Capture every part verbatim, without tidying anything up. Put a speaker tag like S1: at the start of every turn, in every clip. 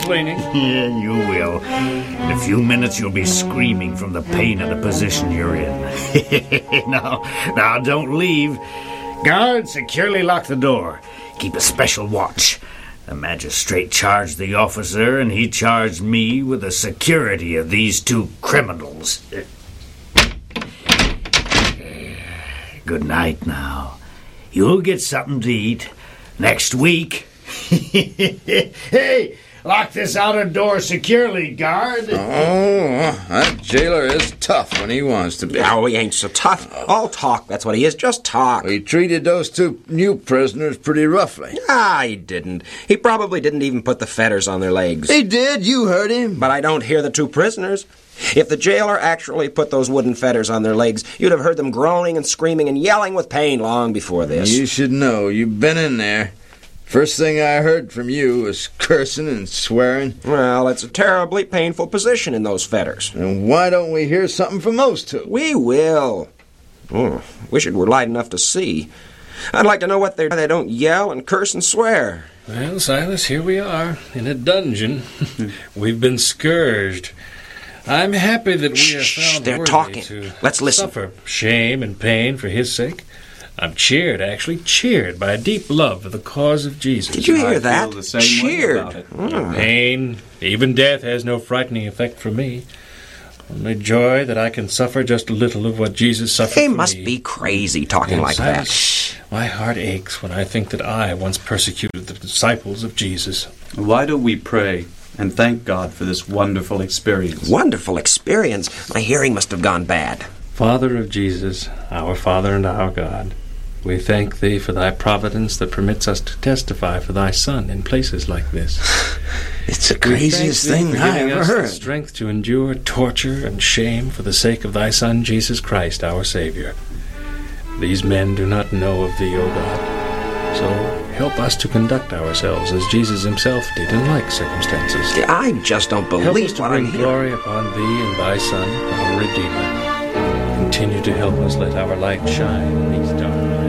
S1: explaining.
S2: Yeah, you will. In a few minutes, you'll be screaming from the pain of the position you're in. now, now, don't leave. Guard, securely lock the door. Keep a special watch. The magistrate charged the officer, and he charged me with the security of these two criminals. Good night now. You'll get something to eat next week. Hey, lock this outer door securely, guard.
S3: Oh, that jailer is tough when he wants to be.
S4: No, he ain't so tough. All talk, that's what he is, just talk.
S3: He treated those two new prisoners pretty roughly.
S4: Ah, he didn't. He probably didn't even put the fetters on their legs.
S3: He did, you heard him.
S4: But I don't hear the two prisoners. If the jailer actually put those wooden fetters on their legs, you'd have heard them groaning and screaming and yelling with pain long before this.
S3: You should know. You've been in there. First thing I heard from you was cursing and swearing.
S4: Well, it's a terribly painful position in those fetters.
S3: And why don't we hear something from those two?
S4: We will. Oh, wish it were light enough to see. I'd like to know what they're... They don't yell and curse and swear.
S1: Well, Silas, here we are, in a dungeon. We've been scourged. I'm happy that we are found
S4: they're
S1: worthy
S4: talking.
S1: to
S4: Let's listen.
S1: suffer shame and pain for his sake. I'm cheered, actually, cheered by a deep love for the cause of Jesus.
S4: Did you hear
S5: I
S4: that?
S5: Feel the same
S4: cheered.
S5: Way about it.
S4: Mm.
S1: Pain, even death, has no frightening effect for me. Only joy that I can suffer just a little of what Jesus suffered
S4: They
S1: for
S4: must
S1: me.
S4: be crazy talking
S1: And
S4: like
S1: Silas,
S4: that.
S1: my heart aches when I think that I once persecuted the disciples of Jesus.
S5: Why don't we pray and thank God for this wonderful experience?
S4: Wonderful experience. My hearing must have gone bad.
S1: Father of Jesus, our Father and our God, we thank Thee for Thy providence that permits us to testify for Thy Son in places like this.
S3: It's the craziest
S1: we thank
S3: thing
S1: Thee for
S3: I
S1: giving
S3: ever
S1: us
S3: heard.
S1: the strength to endure torture and shame for the sake of Thy Son, Jesus Christ, our Savior. These men do not know of Thee, O God, so help us to conduct ourselves as Jesus Himself did in like circumstances.
S4: I just don't
S1: Help us
S4: believe
S1: to
S4: what I'm
S1: bring
S4: hearing.
S1: glory upon Thee and Thy Son, our Redeemer. Continue to help us let our light shine in these dark lands.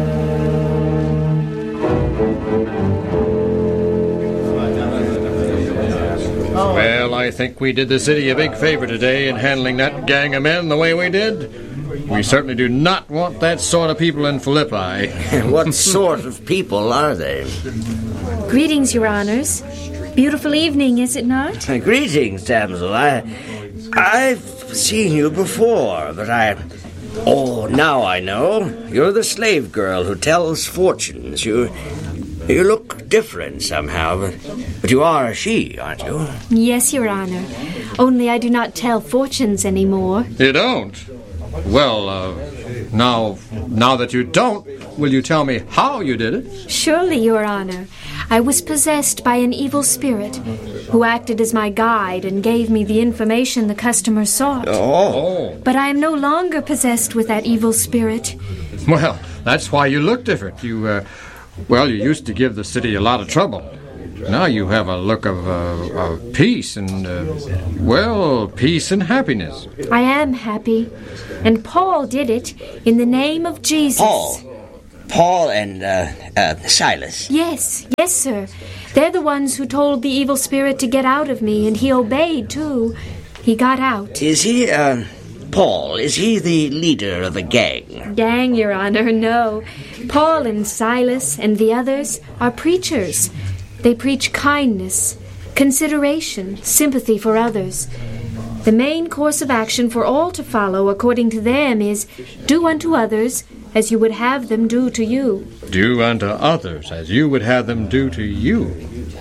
S6: Well, I think we did the city a big favor today in handling that gang of men the way we did. We certainly do not want that sort of people in Philippi.
S2: What sort of people are they?
S7: Greetings, Your Honors. Beautiful evening, is it not?
S2: Greetings, damsel. I, I've seen you before, but I... Oh, now I know. You're the slave girl who tells fortunes. You... You look different somehow, but, but you are a she, aren't you?
S7: Yes, Your Honor. Only I do not tell fortunes anymore.
S6: You don't? Well, uh, now, now that you don't, will you tell me how you did it?
S7: Surely, Your Honor. I was possessed by an evil spirit who acted as my guide and gave me the information the customer sought.
S6: Oh.
S7: But I am no longer possessed with that evil spirit.
S6: Well, that's why you look different. You, uh, well, you used to give the city a lot of trouble. Now you have a look of, uh, of peace and, uh, well, peace and happiness.
S7: I am happy. And Paul did it in the name of Jesus.
S2: Paul? Paul and uh, uh, Silas?
S7: Yes, yes, sir. They're the ones who told the evil spirit to get out of me, and he obeyed, too. He got out.
S2: Is he, uh, Paul, is he the leader of the gang?
S7: Gang, Your Honor, no. Paul and Silas and the others are preachers. They preach kindness, consideration, sympathy for others. The main course of action for all to follow, according to them, is do unto others as you would have them do to you.
S6: Do unto others as you would have them do to you.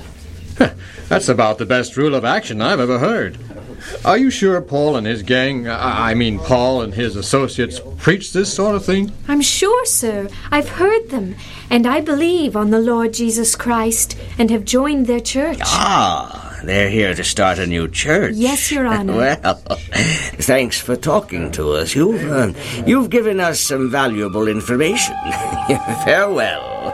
S6: That's about the best rule of action I've ever heard. Are you sure Paul and his gang, I mean Paul and his associates, preach this sort of thing?
S7: I'm sure, sir. I've heard them, and I believe on the Lord Jesus Christ and have joined their church.
S2: Ah, they're here to start a new church.
S7: Yes, Your Honor.
S2: Well, thanks for talking to us. You've, uh, you've given us some valuable information. Farewell.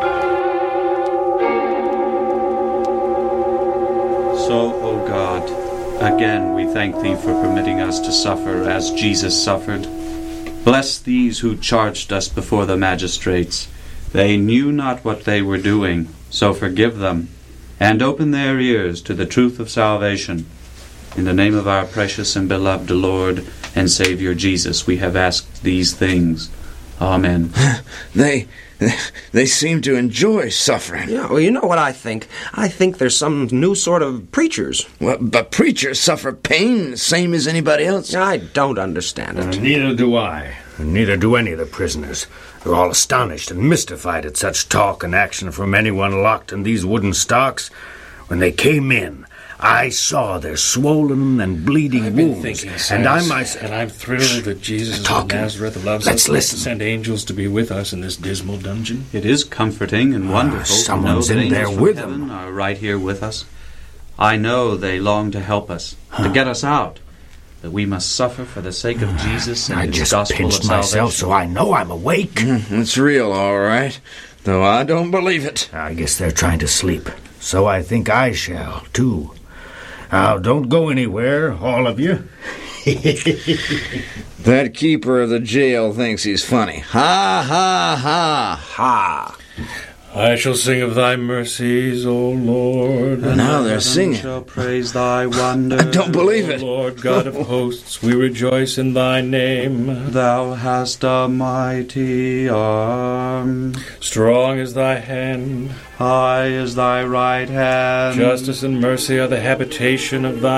S5: So, O God, again we thank Thee for permitting us to suffer as Jesus suffered. Bless these who charged us before the magistrates. They knew not what they were doing, so forgive them. and open their ears to the truth of salvation. In the name of our precious and beloved Lord and Savior Jesus, we have asked these things. Amen.
S3: They... They seem to enjoy suffering.
S4: Yeah, well, you know what I think? I think there's some new sort of preachers.
S3: Well, but preachers suffer pain the same as anybody else.
S4: I don't understand it.
S2: Uh, neither do I. And neither do any of the prisoners. They're all astonished and mystified at such talk and action from anyone locked in these wooden stocks. When they came in, I saw their swollen and bleeding
S1: I've been
S2: wounds,
S1: thinking, Sirs,
S2: and I myself...
S1: And I'm thrilled that Jesus of
S2: talking.
S1: Nazareth loves
S2: Let's
S1: us
S2: listen.
S1: to send angels to be with us in this dismal dungeon.
S5: It is comforting and wonderful to know
S2: someone's
S5: that
S2: in there
S5: angels from
S2: with
S5: heaven
S2: them.
S5: are right here with us. I know they long to help us, to get us out, that we must suffer for the sake of Jesus and
S2: I
S5: His
S2: just
S5: gospel
S2: pinched
S5: of
S2: myself
S5: salvation.
S2: so I know I'm awake.
S3: It's real, all right. Though I don't believe it.
S2: I guess they're trying to sleep. So I think I shall, too. Now, don't go anywhere, all of you.
S3: That keeper of the jail thinks he's funny. Ha, ha, ha.
S4: Ha!
S1: I shall sing of thy mercies, O Lord.
S5: And
S3: Now
S5: heaven
S3: they're singing.
S5: shall praise thy wonder.
S3: I don't believe it.
S1: O Lord God of hosts, we rejoice in thy name.
S5: Thou hast a mighty arm.
S1: Strong is thy hand.
S5: High is thy right hand.
S1: Justice and mercy are the habitation of thy